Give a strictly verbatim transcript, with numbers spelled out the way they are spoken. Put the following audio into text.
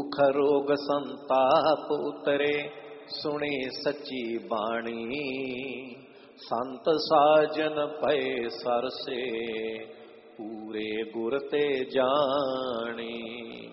दुख रोग संताप उतरे सुने सच्ची बाणी। संत साजन भय सरसे पूरे गुर ते जानी।